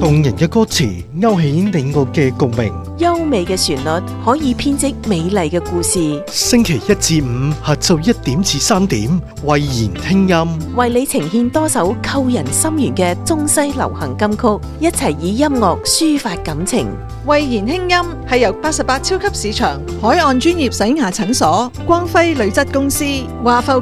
動人嘅歌詞勾起你我嘅共鳴， 優美嘅旋律可以編織美麗嘅故事。 星期一至五下晝1點至3點，慧妍聽音， 為你呈現多首扣人心弦嘅中西流行金曲，一齊以音樂抒發感情。 慧妍輕音係由88超級市場、海岸專業洗牙診所、光輝鋁質公司、華埠